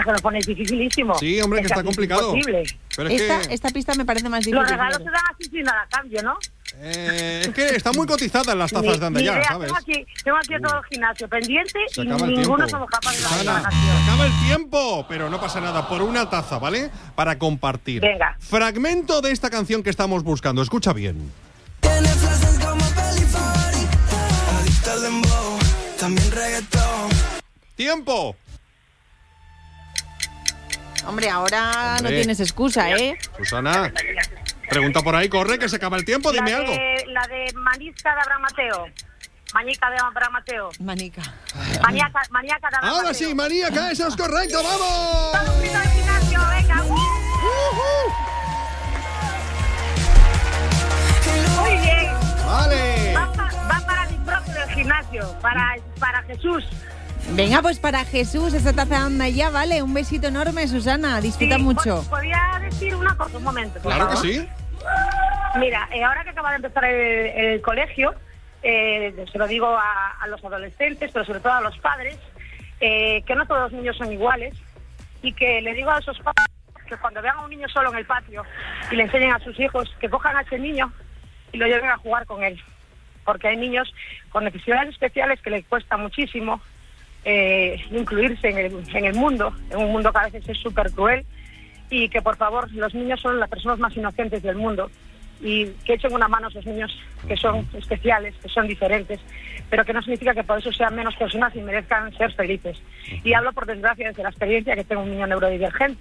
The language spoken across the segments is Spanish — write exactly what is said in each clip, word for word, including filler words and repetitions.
que lo ponéis dificilísimo. Sí, hombre, que es está complicado. Imposible. Pero es Esta, que, esta pista me parece más difícil. Los regalos se dan así sin nada a cambio, ¿no? eh, es que están muy cotizadas las tazas Ni- de ni Andayá, idea. ¿sabes? Tengo aquí, tengo aquí todo el gimnasio pendiente Se y acaba el ninguno tiempo. somos capaces de hacer Susana, la se canción. acaba el tiempo, pero no pasa nada, por una taza, ¿vale? Para compartir. Venga. Fragmento de esta canción que estamos buscando, escucha bien. Tiene frases como Pelifari, adicta al dembow, también reggaetón. ¡Tiempo! Hombre, ahora Hombre. no tienes excusa, ¿eh? Susana, pregunta por ahí, corre, que se acaba el tiempo, dime la algo. de, la de Manisca de Abraham Mateo. Mañica de Abraham Mateo. Manica. Maníaca, maníaca de Abraham Ahora Mateo. sí, maníaca, eso es correcto, Todo ¡vamos! un grito de gimnasio, venga. ¡Uh! Muy bien. Vale. Va, pa- va para mi propio del gimnasio, para, para Jesús. Venga, pues para Jesús, esta taza anda ya, ¿vale? Un besito enorme, Susana. Disfruta Sí, mucho. po- ¿Podría decir una cosa un momento? por Claro que favor? sí. Mira, eh, ahora que acaba de empezar el, el colegio, eh, se lo digo a, a los adolescentes, pero sobre todo a los padres, eh, que no todos los niños son iguales y que le digo a esos padres que cuando vean a un niño solo en el patio y le enseñen a sus hijos que cojan a ese niño y lo lleven a jugar con él. Porque hay niños con necesidades especiales que les cuesta muchísimo eh, incluirse en el, en el mundo, en un mundo que a veces es súper cruel, y que por favor, los niños son las personas más inocentes del mundo y que echen una mano a esos niños que son especiales, que son diferentes, pero que no significa que por eso sean menos personas y merezcan ser felices. Y hablo por desgracia desde la experiencia que tengo un niño neurodivergente.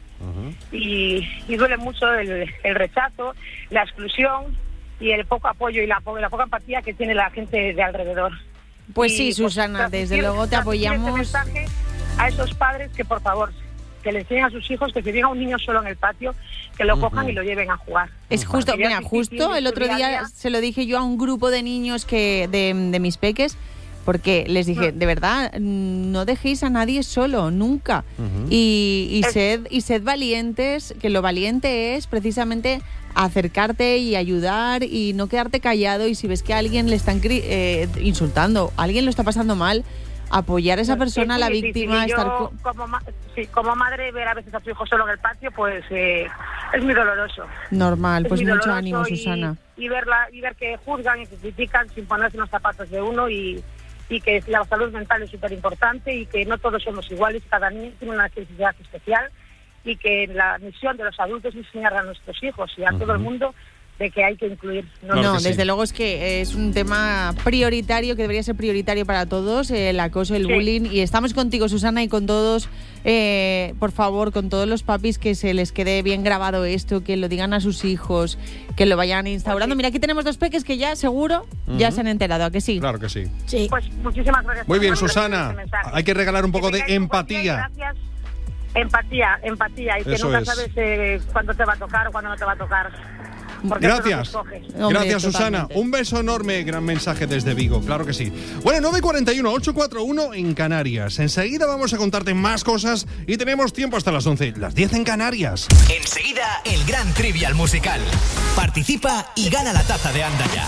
y, y duele mucho el, el rechazo, la exclusión y el poco apoyo y la, po- la poca empatía que tiene la gente de alrededor. Pues Y, sí, pues, Susana, desde transmitir- luego te transmitir apoyamos. Este mensaje a esos padres que por favor que le enseñen a sus hijos que si llega un niño solo en el patio, que lo cojan y lo lleven a jugar. Es justo, Porque ya mira, es difícil justo el en su otro día a día día. se lo dije yo a un grupo de niños que de, de mis peques, porque les dije, de verdad, no dejéis a nadie solo, nunca. Y, y, Es- sed, y sed valientes, que lo valiente es precisamente acercarte y ayudar y no quedarte callado, y si ves que a alguien le están cri- eh, insultando, alguien lo está pasando mal, apoyar a esa persona, a Es la muy difícil, víctima, y yo, estar... co- como, ma- sí, como madre, ver a veces a tu hijo solo en el patio, pues eh, es muy doloroso. Normal, Es pues muy mucho doloroso ánimo, y- Susana. Y, verla, y ver que juzgan y que critican sin ponerse en los zapatos de uno, y, y que la salud mental es súper importante y que no todos somos iguales, cada niño tiene una necesidad especial, y que la misión de los adultos es enseñar a nuestros hijos y a todo el mundo de que hay que incluir. No, Claro No, que sí. desde luego es que es un tema prioritario, que debería ser prioritario para todos, eh, el acoso, el Sí. bullying. Y estamos contigo, Susana, y con todos, eh, por favor, con todos los papis, que se les quede bien grabado esto, que lo digan a sus hijos, que lo vayan instaurando. Mira, aquí tenemos dos peques que ya seguro ya se han enterado, ¿a que sí? Claro que sí. Sí. Pues muchísimas gracias. Muy por bien, mandarme Susana. este mensaje. Hay que regalar un poco Que de tengáis un buen día y empatía. Gracias. Empatía, empatía, y que Eso nunca es. sabes eh, cuándo te va a tocar o cuándo no te va a tocar. Porque eso Gracias. nos escoge. Hombre, Gracias, Susana. totalmente. Un beso enorme, gran mensaje desde Vigo, claro que sí. Bueno, nueve cuarenta y uno, ocho cuarenta y uno en Canarias. Enseguida vamos a contarte más cosas y tenemos tiempo hasta las once, las diez en Canarias. Enseguida, el gran trivial musical. Participa y gana la taza de Andaya.